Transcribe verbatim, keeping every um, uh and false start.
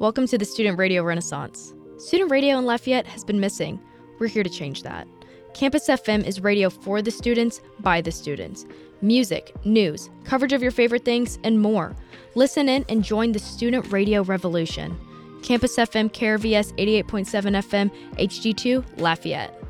Welcome to the Student Radio Renaissance. Student radio in Lafayette has been missing. We're here to change that. Campus F M is radio for the students, by the students. Music, news, coverage of your favorite things, and more. Listen in and join the student radio revolution. Campus F M, K R V S eighty-eight point seven F M, H D two, Lafayette.